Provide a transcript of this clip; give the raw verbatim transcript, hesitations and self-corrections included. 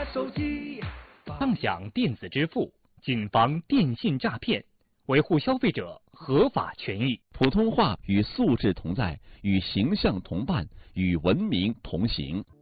手机。 畅享电子支付，谨防电信诈骗，维护消费者合法权益。 普通话与素质同在，与形象同伴，与文明同行。